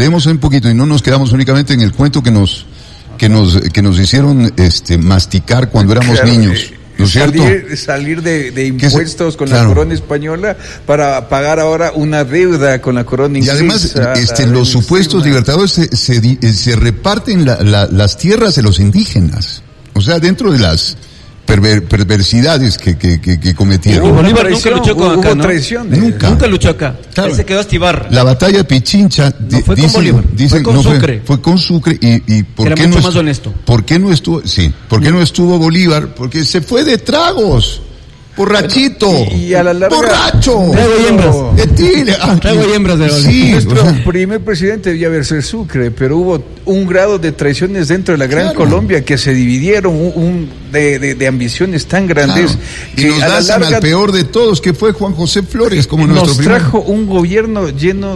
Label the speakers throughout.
Speaker 1: aceleremos un poquito y no nos quedamos únicamente en el cuento que nos hicieron masticar cuando éramos niños. ¿No es cierto?
Speaker 2: Salir de impuestos con la corona española para pagar ahora una deuda con la corona inglesa.
Speaker 1: Y además, los supuestos libertadores se reparten las tierras de los indígenas. O sea, dentro de las perversidades que cometieron.
Speaker 3: Y Bolívar nunca luchó con acá, ¿no?
Speaker 2: Traiciones.
Speaker 1: Nunca
Speaker 3: luchó acá. Claro. Él se quedó a estibar.
Speaker 1: La batalla de Pichincha
Speaker 3: fue con Bolívar.
Speaker 1: Fue con Sucre. Fue con Sucre y ¿por
Speaker 3: era
Speaker 1: qué
Speaker 3: mucho
Speaker 1: no
Speaker 3: más honesto?
Speaker 1: ¿Por qué no estuvo? Sí. ¿Por qué no estuvo Bolívar? Porque se fue de tragos. Borrachito.
Speaker 2: Y a la larga.
Speaker 1: Borracho.
Speaker 3: Trago y hembras.
Speaker 1: Trago
Speaker 3: y hembras de Bolívar.
Speaker 1: Sí.
Speaker 2: Nuestro primer presidente debía haber sido Sucre, pero hubo un grado de traiciones dentro de la Gran Colombia que se dividieron de ambiciones tan grandes.
Speaker 1: Y nos lanzan al peor de todos, que fue Juan José Flores, como nuestro primer.
Speaker 2: Nos trajo un gobierno lleno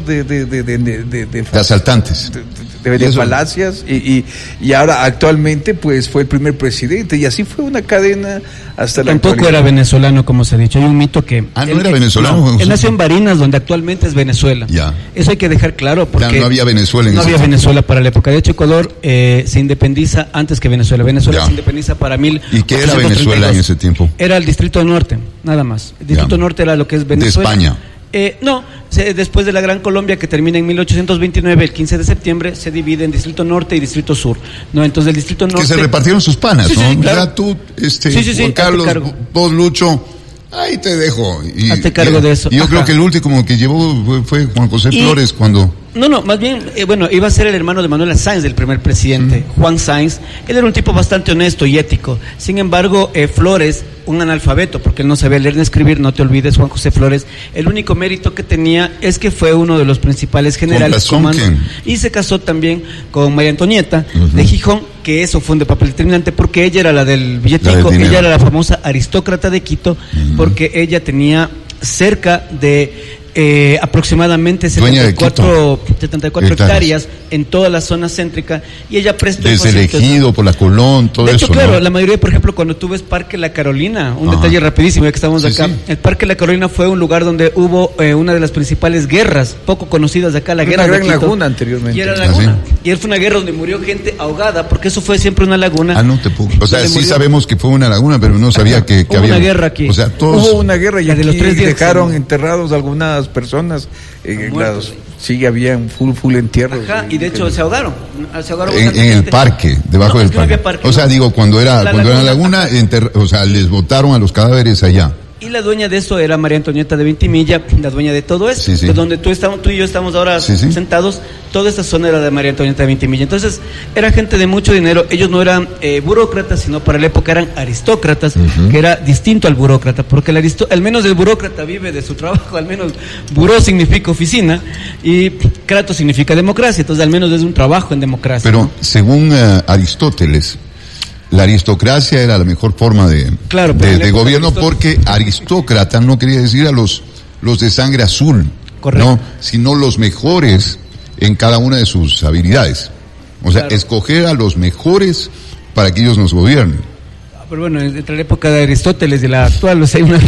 Speaker 2: de
Speaker 1: asaltantes.
Speaker 2: De falacias y ahora actualmente pues fue el primer presidente y así fue una cadena hasta la
Speaker 3: Tampoco
Speaker 2: actualidad.
Speaker 3: Era venezolano, como se ha dicho. Hay un mito que
Speaker 1: no era venezolano.
Speaker 3: No, él nació en Barinas, donde actualmente es Venezuela.
Speaker 1: Ya.
Speaker 3: Eso hay que dejar claro porque
Speaker 1: no había Venezuela
Speaker 3: no había Venezuela para la época. De hecho, Ecuador se independiza antes que Venezuela. Venezuela se independiza para
Speaker 1: ¿Y qué era Venezuela en ese tiempo?
Speaker 3: Era el Distrito Norte, nada más. El Distrito Norte era lo que es Venezuela.
Speaker 1: De España.
Speaker 3: Después de la Gran Colombia, que termina en 1829, el 15 de septiembre, se divide en Distrito Norte y Distrito Sur. ¿No? Entonces, el Distrito Norte...
Speaker 1: Que se repartieron sus panas, ¿no?
Speaker 3: Sí, claro.
Speaker 1: Ya tú, Juan Carlos, vos, Lucho, ahí te dejo.
Speaker 3: Hazte cargo de eso.
Speaker 1: Y yo creo que el último que llevó fue Juan José Flores cuando...
Speaker 3: No, más bien, iba a ser el hermano de Manuela Sáenz, del primer presidente, Juan Sáenz. Él era un tipo bastante honesto y ético. Sin embargo, Flores, un analfabeto, porque él no sabía leer ni escribir, no te olvides, Juan José Flores, el único mérito que tenía es que fue uno de los principales generales y se casó también con María Antonieta de Gijón, que eso fue un papel determinante porque ella era la del billetico, ella era la famosa aristócrata de Quito, porque ella tenía cerca de aproximadamente 74 hectáreas en toda la zona céntrica y ella prestó
Speaker 1: desde el Ejido, por la Colón, todo eso.
Speaker 3: De hecho, claro, la mayoría, por ejemplo, cuando tú ves Parque La Carolina, un detalle rapidísimo, ya que estamos acá, el Parque La Carolina fue un lugar donde hubo una de las principales guerras, poco conocidas de acá, la guerra de Quito.
Speaker 2: Gran laguna anteriormente.
Speaker 3: Y era laguna. Y fue una guerra donde murió gente ahogada, porque eso fue siempre una laguna.
Speaker 1: No te puedo. O sea, sí sabemos que fue una laguna, pero no sabía que
Speaker 3: hubo
Speaker 1: había
Speaker 3: una guerra aquí.
Speaker 1: O sea,
Speaker 2: hubo una guerra y
Speaker 3: de los 3 días
Speaker 2: dejaron enterrados algunas personas. Sí, había full entierro.
Speaker 3: Y de hecho se ahogaron
Speaker 1: en el parque, debajo del parque. O sea, digo, cuando era la laguna, les botaron a los cadáveres allá.
Speaker 3: Y la dueña de eso era María Antonieta de Ventimilla, la dueña de todo eso, de donde tú y yo estamos ahora sentados. Toda esta zona era de María Antonieta de Ventimilla. Entonces, era gente de mucho dinero. Ellos no eran burócratas, sino para la época eran aristócratas, que era distinto al burócrata, porque al menos el burócrata vive de su trabajo, al menos buró significa oficina y crato significa democracia, entonces al menos es un trabajo en democracia.
Speaker 1: Pero según Aristóteles, la aristocracia era la mejor forma de gobierno, porque aristócrata no quería decir a los de sangre azul, no, sino los mejores en cada una de sus habilidades. O sea, escoger a los mejores para que ellos nos gobiernen.
Speaker 3: Pero bueno, entre la época de Aristóteles y la actual, hay una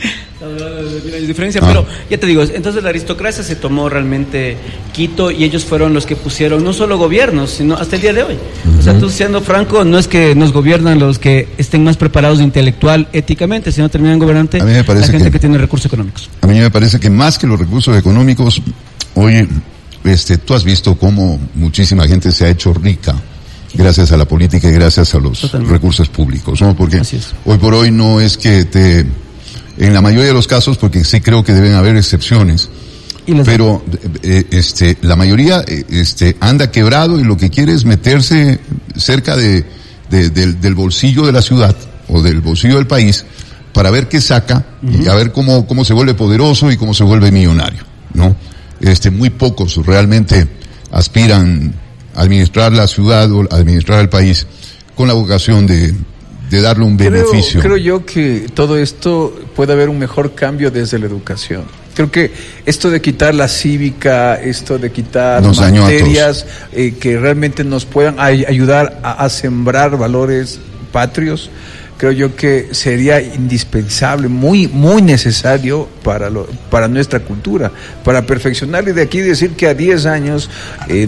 Speaker 3: diferencia, pero ya te digo, entonces la aristocracia se tomó realmente Quito y ellos fueron los que pusieron no solo gobiernos, sino hasta el día de hoy. O sea, tú siendo franco, no es que nos gobiernan los que estén más preparados intelectual, éticamente, sino terminan gobernando la gente que tiene recursos económicos.
Speaker 1: A mí me parece que más que los recursos económicos, oye, tú has visto cómo muchísima gente se ha hecho rica gracias a la política y gracias a los recursos públicos, ¿no? Porque hoy por hoy no es que en la mayoría de los casos, porque sí creo que deben haber excepciones, pero la mayoría anda quebrado y lo que quiere es meterse cerca del bolsillo de la ciudad o del bolsillo del país para ver qué saca y a ver cómo se vuelve poderoso y cómo se vuelve millonario, ¿no? Muy pocos realmente aspiran a administrar la ciudad o a administrar el país con la vocación de darle un beneficio.
Speaker 2: Creo yo que todo esto puede haber un mejor cambio desde la educación. Creo que esto de quitar la cívica, esto de quitar materias que realmente nos puedan ayudar a sembrar valores patrios, creo yo que sería indispensable, muy necesario para nuestra cultura, para perfeccionar y de aquí decir que a 10 años